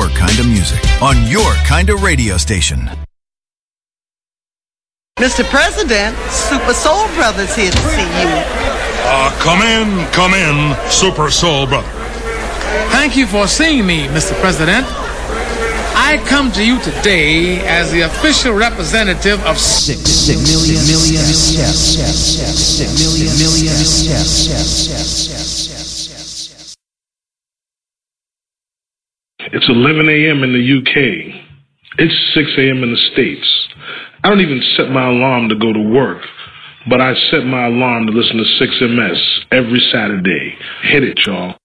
your kind of music on your kind of radio station. Mr. President, Super Soul Brothers here to see you. Come in, Super Soul Brother. Thank you for seeing me, Mr. President. I come to you today as the official representative of 6 million steps. It's 11 a.m. in the UK. It's 6 a.m. in the States. I don't even set my alarm to go to work, but I set my alarm to listen to 6MS every Saturday. Hit it, y'all.